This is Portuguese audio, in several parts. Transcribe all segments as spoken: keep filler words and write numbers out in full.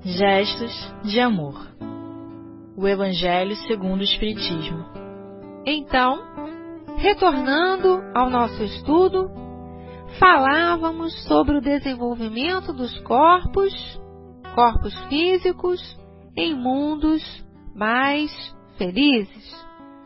Gestos de amor. O Evangelho segundo o Espiritismo. Então, retornando ao nosso estudo, falávamos sobre o desenvolvimento dos corpos, corpos físicos, em mundos mais felizes.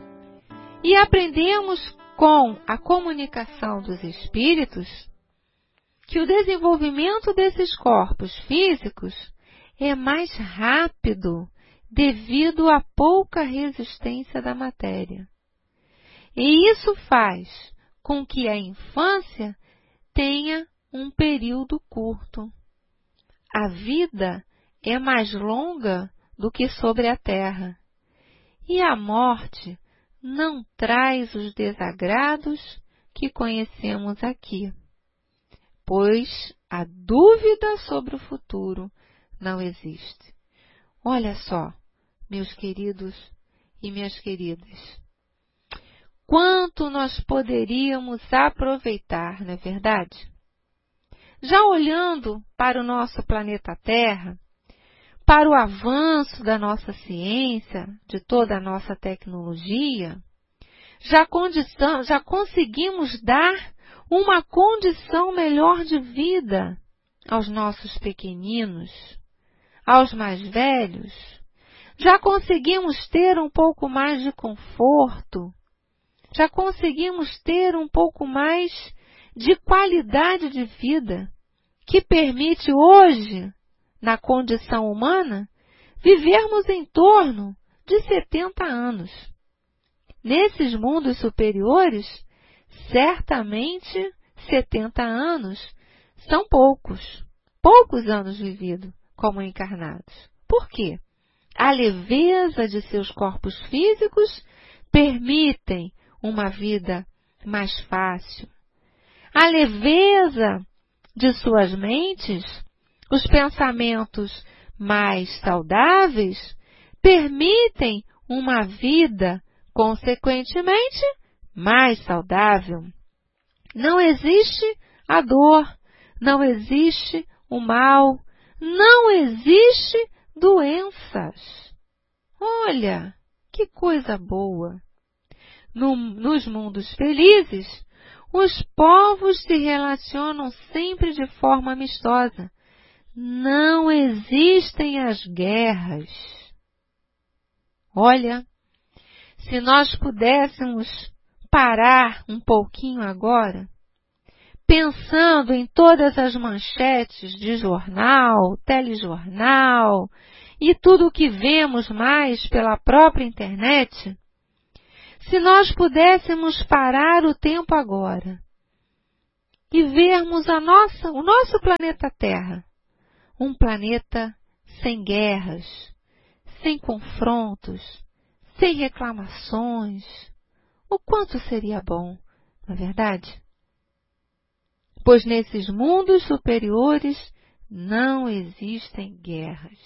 E aprendemos com a comunicação dos espíritos que o desenvolvimento desses corpos físicos é mais rápido devido à pouca resistência da matéria. E isso faz com que a infância tenha um período curto. A vida é mais longa do que sobre a terra. E a morte não traz os desagrados que conhecemos aqui, pois a dúvida sobre o futuro não existe. Olha só, meus queridos e minhas queridas, quanto nós poderíamos aproveitar, não é verdade? Já olhando para o nosso planeta Terra, para o avanço da nossa ciência, de toda a nossa tecnologia, já, condição, já conseguimos dar uma condição melhor de vida aos nossos pequeninos, aos mais velhos. Já conseguimos ter um pouco mais de conforto, já conseguimos ter um pouco mais de qualidade de vida, que permite hoje, na condição humana, vivermos em torno de setenta anos. Nesses mundos superiores, certamente setenta anos são poucos, poucos anos vividos como encarnados. Por quê? A leveza de seus corpos físicos permitem uma vida mais fácil. A leveza de suas mentes, os pensamentos mais saudáveis, permitem uma vida, consequentemente, mais saudável. Não existe a dor, não existe o mal, não existe doenças. Olha, que coisa boa! No, nos mundos felizes, os povos se relacionam sempre de forma amistosa. Não existem as guerras. Olha, se nós pudéssemos parar um pouquinho agora, pensando em todas as manchetes de jornal, telejornal e tudo o que vemos mais pela própria internet, se nós pudéssemos parar o tempo agora e vermos a nossa, o nosso planeta Terra, um planeta sem guerras, sem confrontos, sem reclamações, o quanto seria bom, não é verdade? Pois nesses mundos superiores não existem guerras.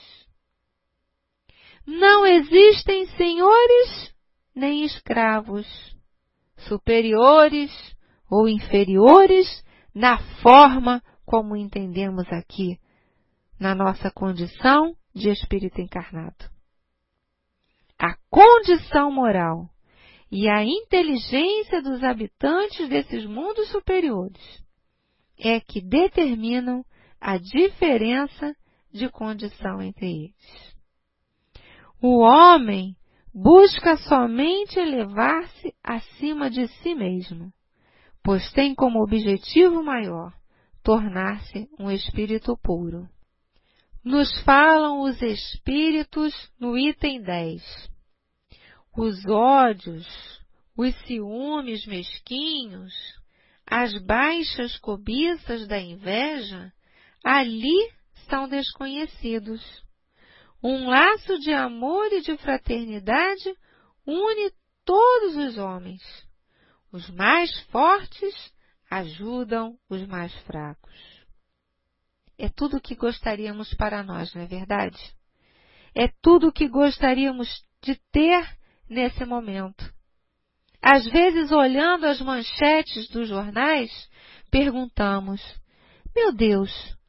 Não existem senhores nem escravos, superiores ou inferiores na forma como entendemos aqui, na nossa condição de espírito encarnado. A condição moral e a inteligência dos habitantes desses mundos superiores é que determinam a diferença de condição entre eles. O homem busca somente elevar-se acima de si mesmo, pois tem como objetivo maior tornar-se um espírito puro. Nos falam os espíritos no item dez. Os ódios, os ciúmes mesquinhos, as baixas cobiças da inveja, ali são desconhecidos. Um laço de amor e de fraternidade une todos os homens. Os mais fortes ajudam os mais fracos. É tudo o que gostaríamos para nós, não é verdade? É tudo o que gostaríamos de ter nesse momento. Às vezes, olhando as manchetes dos jornais, perguntamos: meu Deus,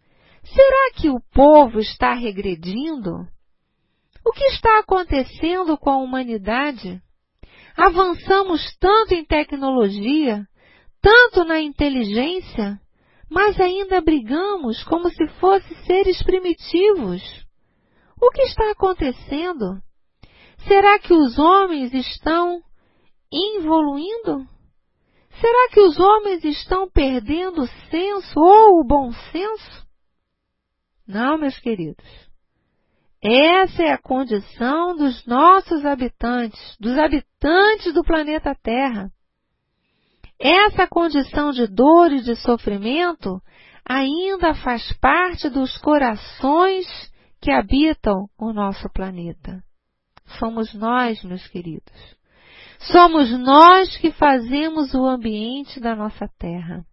Será que o povo está regredindo? O que está acontecendo com a humanidade? Avançamos tanto em tecnologia, tanto na inteligência, mas ainda brigamos como se fossem seres primitivos. O que está acontecendo? Será que os homens estão evoluindo? Será que os homens estão perdendo o senso ou o bom senso? Não, meus queridos. Essa é a condição dos nossos habitantes, dos habitantes do planeta Terra. Essa condição de dor e de sofrimento ainda faz parte dos corações que habitam o nosso planeta. Somos nós, meus queridos. Somos nós que fazemos o ambiente da nossa Terra.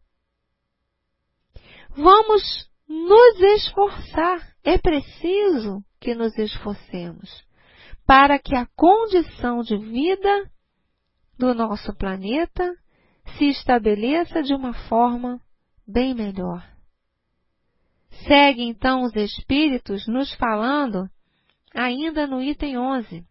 Vamos nos esforçar. É preciso que nos esforcemos para que a condição de vida do nosso planeta se estabeleça de uma forma bem melhor. Segue então os Espíritos nos falando, ainda no item onze.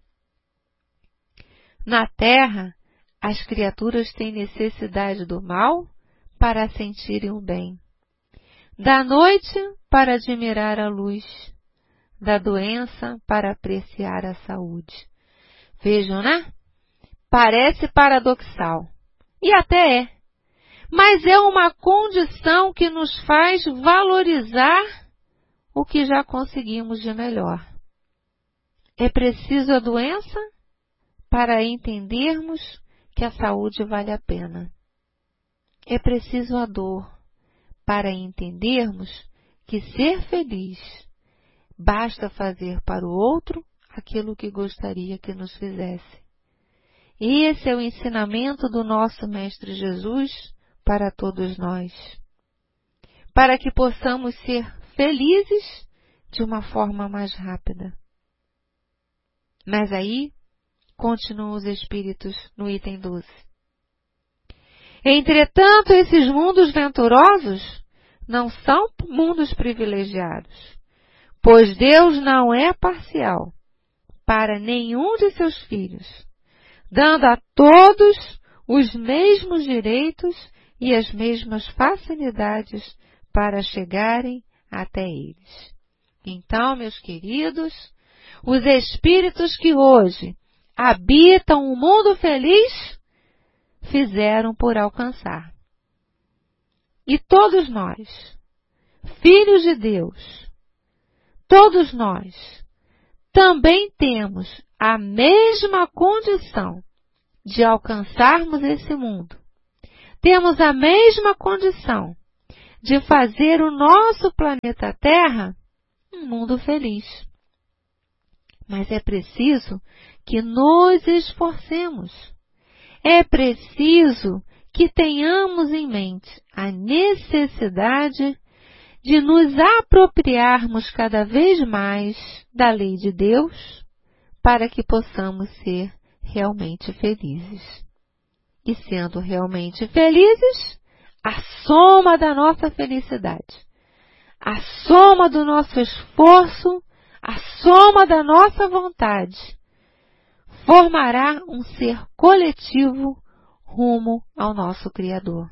Na Terra, as criaturas têm necessidade do mal para sentirem o bem, da noite para admirar a luz, da doença para apreciar a saúde. Vejam, né? Parece paradoxal. E até é. Mas é uma condição que nos faz valorizar o que já conseguimos de melhor. É preciso a doença para entendermos que a saúde vale a pena. É preciso a dor para entendermos que ser feliz basta fazer para o outro aquilo que gostaria que nos fizesse. Esse é o ensinamento do nosso Mestre Jesus para todos nós, para que possamos ser felizes de uma forma mais rápida. Mas aí, continuam os Espíritos no item doze. Entretanto, esses mundos venturosos não são mundos privilegiados, pois Deus não é parcial para nenhum de seus filhos, dando a todos os mesmos direitos e as mesmas facilidades para chegarem até eles. Então, meus queridos, os espíritos que hoje habitam o mundo feliz fizeram por alcançar. E todos nós, filhos de Deus, todos nós também temos a mesma condição de alcançarmos esse mundo. Temos a mesma condição de fazer o nosso planeta Terra um mundo feliz. Mas é preciso que nos esforcemos. É preciso que tenhamos em mente a necessidade de nos apropriarmos cada vez mais da lei de Deus para que possamos ser realmente felizes. E sendo realmente felizes, a soma da nossa felicidade, a soma do nosso esforço, a soma da nossa vontade, formará um ser coletivo rumo ao nosso Criador.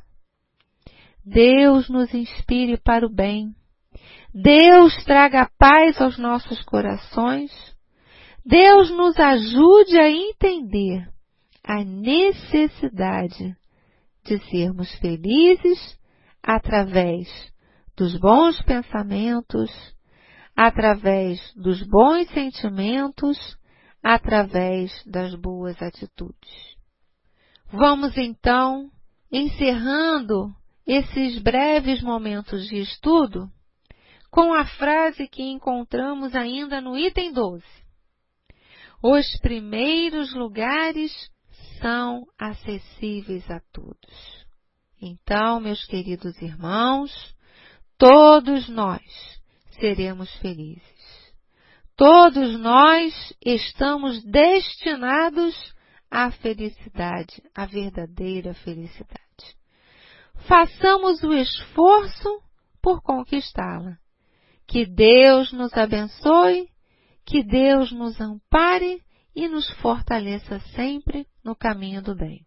Deus nos inspire para o bem. Deus traga paz aos nossos corações. Deus nos ajude a entender a necessidade de sermos felizes através dos bons pensamentos, através dos bons sentimentos, através das boas atitudes. Vamos então, encerrando esses breves momentos de estudo, com a frase que encontramos ainda no item doze. Os primeiros lugares são acessíveis a todos. Então, meus queridos irmãos, todos nós seremos felizes. Todos nós estamos destinados à felicidade, à verdadeira felicidade. Façamos o esforço por conquistá-la. Que Deus nos abençoe, que Deus nos ampare e nos fortaleça sempre no caminho do bem.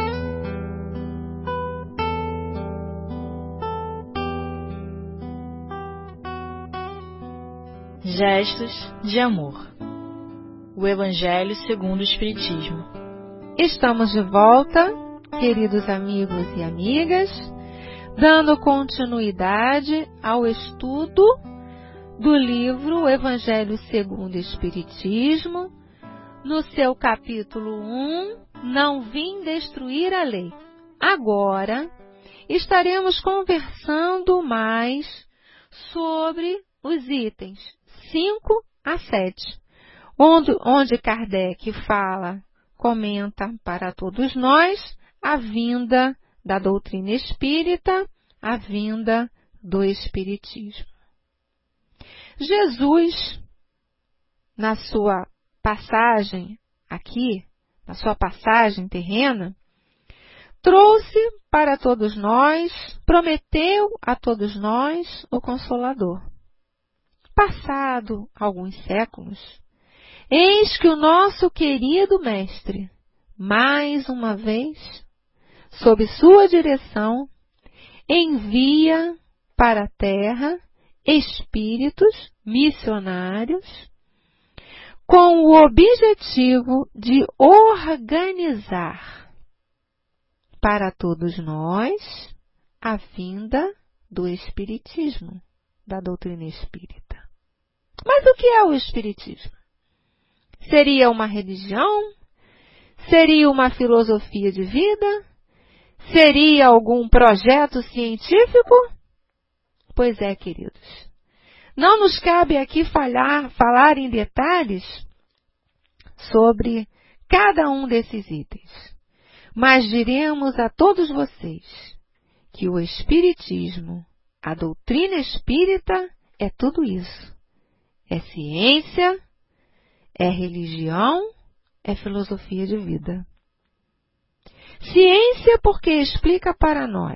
Gestos de amor. O Evangelho segundo o Espiritismo. Estamos de volta, queridos amigos e amigas, dando continuidade ao estudo do livro Evangelho segundo o Espiritismo, no seu capítulo um, Não vim destruir a lei. Agora estaremos conversando mais sobre os itens cinco a sete, onde, onde Kardec fala, comenta para todos nós a vinda da doutrina espírita, a vinda do Espiritismo. Jesus, na sua passagem aqui, na sua passagem terrena, trouxe para todos nós, prometeu a todos nós o Consolador. Passado alguns séculos, eis que o nosso querido Mestre, mais uma vez, sob sua direção, envia para a Terra espíritos missionários com o objetivo de organizar para todos nós a vinda do Espiritismo, da doutrina espírita. Mas o que é o Espiritismo? Seria uma religião? Seria uma filosofia de vida? Seria algum projeto científico? Pois é, queridos. Não nos cabe aqui falar, falar em detalhes sobre cada um desses itens. Mas diremos a todos vocês que o Espiritismo, a doutrina espírita, é tudo isso. É ciência, é religião, é filosofia de vida. Ciência porque explica para nós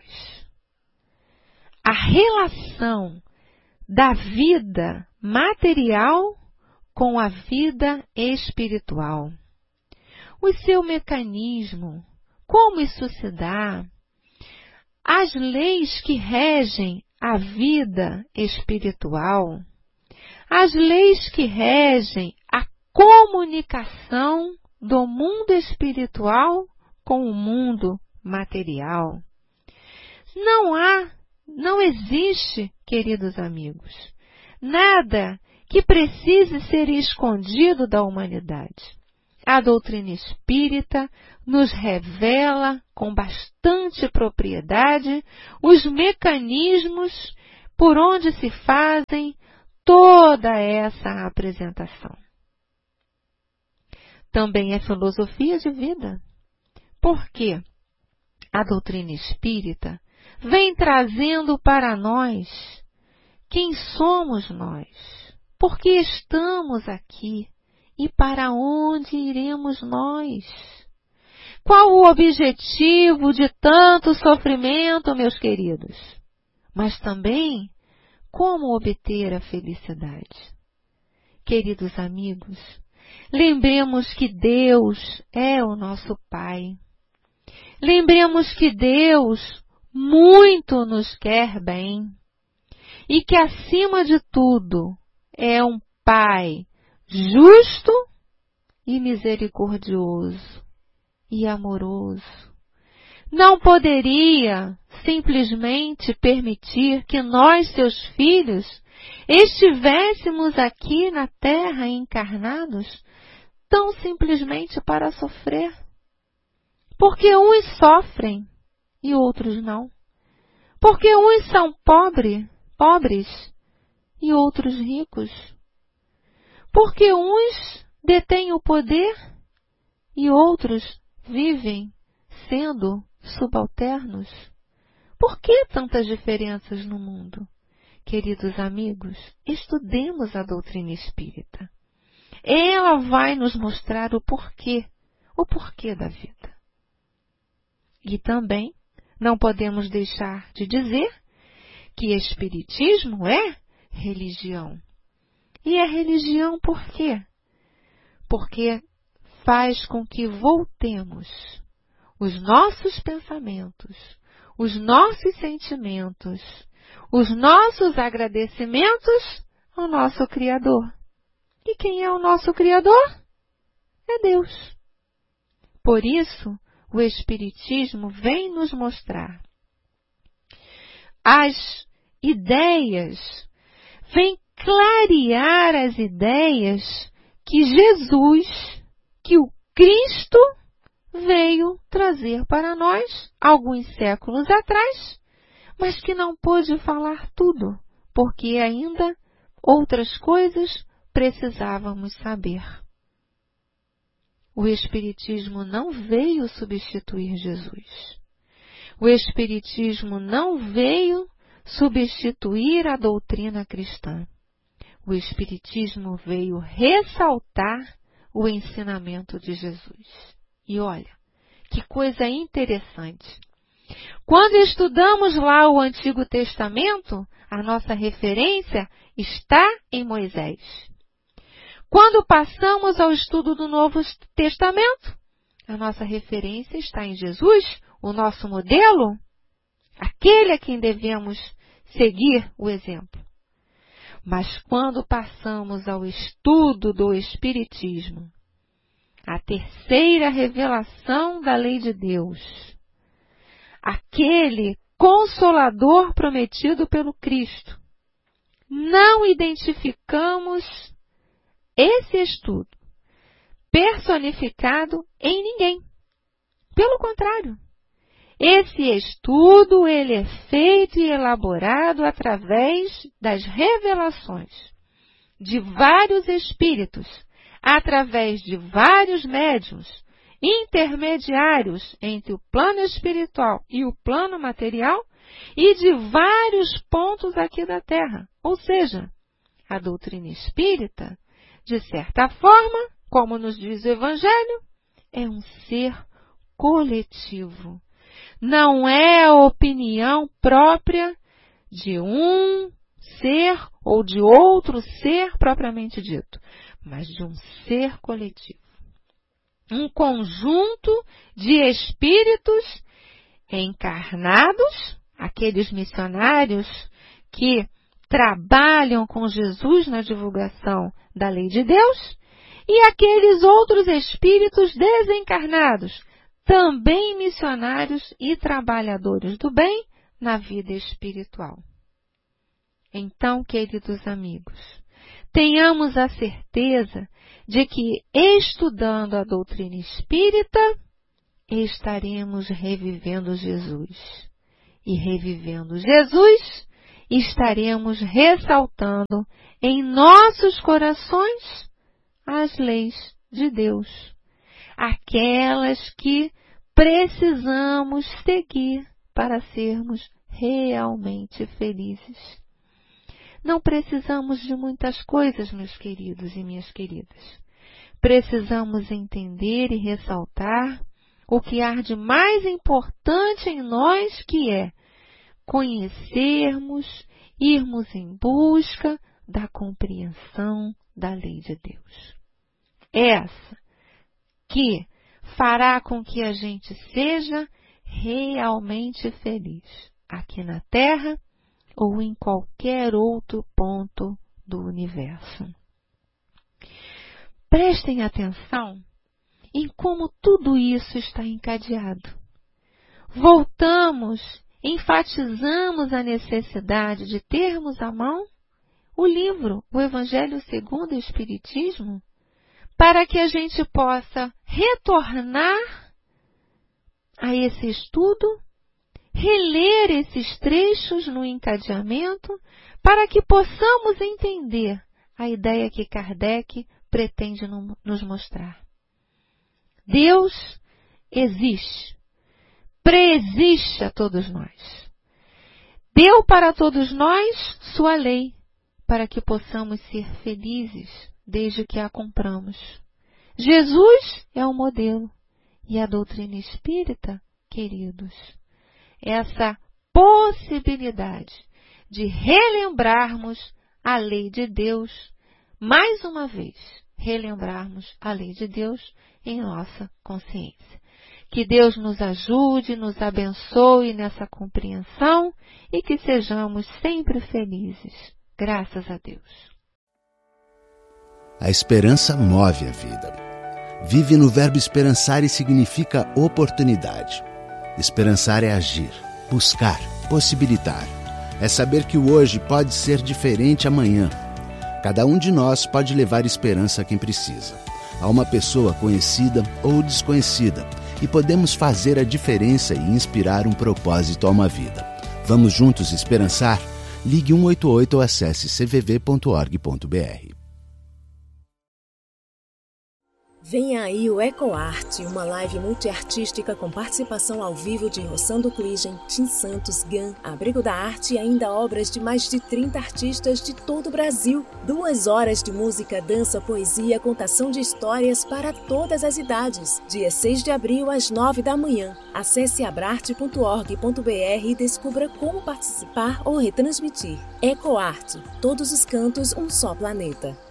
a relação da vida material com a vida espiritual. O seu mecanismo, como isso se dá, as leis que regem a vida espiritual, as leis que regem a comunicação do mundo espiritual com o mundo material. Não há, não existe, queridos amigos, nada que precise ser escondido da humanidade. A doutrina espírita nos revela com bastante propriedade os mecanismos por onde se fazem toda essa apresentação. Também é filosofia de vida, porque a doutrina espírita vem trazendo para nós quem somos nós, por que estamos aqui e para onde iremos nós. Qual o objetivo de tanto sofrimento, meus queridos? Mas também como obter a felicidade. Queridos amigos, lembremos que Deus é o nosso Pai. Lembremos que Deus muito nos quer bem e que, acima de tudo, é um Pai justo e misericordioso e amoroso. Não poderia simplesmente permitir que nós, seus filhos, estivéssemos aqui na Terra encarnados tão simplesmente para sofrer. Porque uns sofrem e outros não. Porque uns são pobre, pobres e outros ricos. Porque uns detêm o poder e outros vivem sendo subalternos. Por que tantas diferenças no mundo? Queridos amigos, estudemos a doutrina espírita. Ela vai nos mostrar o porquê, o porquê da vida. E também não podemos deixar de dizer que espiritismo é religião. E é religião por quê? Porque faz com que voltemos os nossos pensamentos, os nossos sentimentos, os nossos agradecimentos ao nosso Criador. E quem é o nosso Criador? É Deus. Por isso, o Espiritismo vem nos mostrar as ideias, vem clarear as ideias que Jesus, que o Cristo veio trazer para nós alguns séculos atrás, mas que não pôde falar tudo, porque ainda outras coisas precisávamos saber. O Espiritismo não veio substituir Jesus. O Espiritismo não veio substituir a doutrina cristã. O Espiritismo veio ressaltar o ensinamento de Jesus. E olha, que coisa interessante. Quando estudamos lá o Antigo Testamento, a nossa referência está em Moisés. Quando passamos ao estudo do Novo Testamento, a nossa referência está em Jesus, o nosso modelo, aquele a quem devemos seguir o exemplo. Mas quando passamos ao estudo do Espiritismo, a terceira revelação da lei de Deus, aquele Consolador prometido pelo Cristo, não identificamos esse estudo personificado em ninguém. Pelo contrário, esse estudo ele é feito e elaborado através das revelações de vários espíritos, através de vários médiuns, intermediários entre o plano espiritual e o plano material e de vários pontos aqui da Terra. Ou seja, a doutrina espírita, de certa forma, como nos diz o Evangelho, é um ser coletivo. Não é a opinião própria de um ser ou de outro ser propriamente dito, mas de um ser coletivo. Um conjunto de espíritos encarnados, aqueles missionários que trabalham com Jesus na divulgação da lei de Deus, e aqueles outros espíritos desencarnados, também missionários e trabalhadores do bem na vida espiritual. Então, queridos amigos, tenhamos a certeza de que, estudando a doutrina espírita, estaremos revivendo Jesus. E revivendo Jesus, estaremos ressaltando em nossos corações as leis de Deus, aquelas que precisamos seguir para sermos realmente felizes. Não precisamos de muitas coisas, meus queridos e minhas queridas. Precisamos entender e ressaltar o que há de mais importante em nós, que é conhecermos, irmos em busca da compreensão da lei de Deus. Essa que fará com que a gente seja realmente feliz aqui na Terra ou em qualquer outro ponto do universo. Prestem atenção em como tudo isso está encadeado. Voltamos, enfatizamos a necessidade de termos à mão o livro, o Evangelho segundo o Espiritismo, para que a gente possa retornar a esse estudo, reler esses trechos no encadeamento, para que possamos entender a ideia que Kardec pretende nos mostrar. Deus existe, preexiste a todos nós. Deu para todos nós sua lei, para que possamos ser felizes desde que a compramos. Jesus é o modelo e a doutrina espírita, queridos, essa possibilidade de relembrarmos a lei de Deus, mais uma vez, relembrarmos a lei de Deus em nossa consciência. Que Deus nos ajude, nos abençoe nessa compreensão e que sejamos sempre felizes. Graças a Deus. A esperança move a vida. Vive no verbo esperançar e significa oportunidade. Esperançar é agir, buscar, possibilitar. É saber que o hoje pode ser diferente amanhã. Cada um de nós pode levar esperança a quem precisa. A uma pessoa conhecida ou desconhecida. E podemos fazer a diferença e inspirar um propósito a uma vida. Vamos juntos esperançar? Ligue um oito oito ou acesse c v v ponto org ponto b r. Vem aí o EcoArt, uma live multiartística com participação ao vivo de Rossando Kligen, Tim Santos, Gan, Abrigo da Arte e ainda obras de mais de trinta artistas de todo o Brasil. Duas horas de música, dança, poesia, contação de histórias para todas as idades. Dia seis de abril, às nove da manhã. Acesse abrarte ponto org ponto b r e descubra como participar ou retransmitir. EcoArt, todos os cantos, um só planeta.